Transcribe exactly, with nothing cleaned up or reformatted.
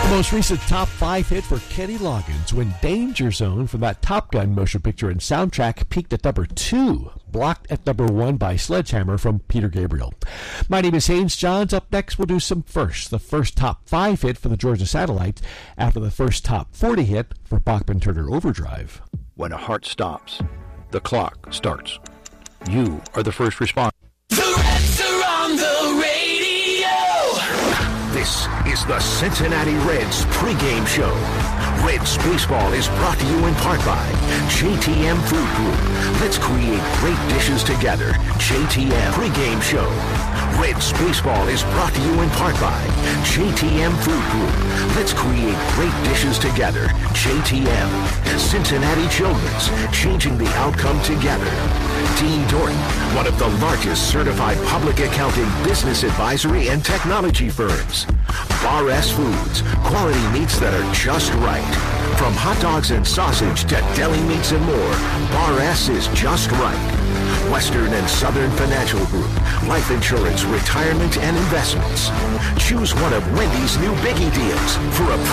Most recent top five hit for Kenny Loggins when Danger Zone from that Top Gun motion picture and soundtrack peaked at number two, blocked at number one by Sledgehammer from Peter Gabriel. My name is Haynes Johns. Up next, we'll do some first. The first top five hit for the Georgia Satellites after the first top forty hit for Bachman Turner Overdrive. When a heart stops, the clock starts. You are the first responder. The Reds are on the radio. This is the Cincinnati Reds pregame show. Reds baseball is brought to you in part by J T M Food Group. Let's create great dishes together. J T M pregame show. Reds baseball is brought to you in part by J T M Food Group. Let's create great dishes together. J T M. Cincinnati Children's, changing the outcome together. Dean Dorton, one of the largest certified public accounting, business advisory, and technology firms. Bar S Foods, quality meats that are just right. From hot dogs and sausage to deli meats and more, Bar S is just right. Western and Southern Financial Group, life insurance, retirement, and investments. Choose one of Wendy's new Biggie deals for a